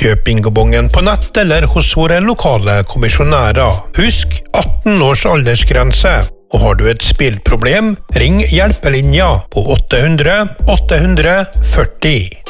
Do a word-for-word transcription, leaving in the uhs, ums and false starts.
Kjøp bingobongen på nett eller hos våre lokale kommisjonærer. Husk atten års aldersgrense. Og har du et spillproblem, ring hjelpelinja på åtte hundre åtte hundre førti.